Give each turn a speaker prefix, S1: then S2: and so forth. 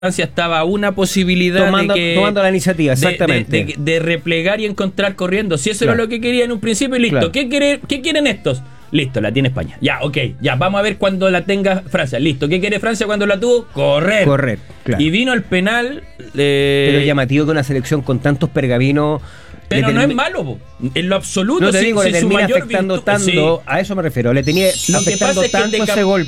S1: Francia estaba una posibilidad
S2: tomando la iniciativa, exactamente.
S1: De replegar y encontrar corriendo. Si eso era lo que quería en un principio, y listo. Claro. ¿Qué quieren estos? Listo, la tiene España. Ya, ok. Ya, vamos a ver cuando la tenga Francia. Listo. ¿Qué quiere Francia cuando la tuvo? Correr.
S2: Claro.
S1: Y vino el penal.
S2: Pero es llamativo que una selección con tantos pergaminos.
S1: Pero no es malo, en lo absoluto.
S2: No te digo, le termina afectando tanto, a eso me refiero, le tenía afectando tanto ese gol.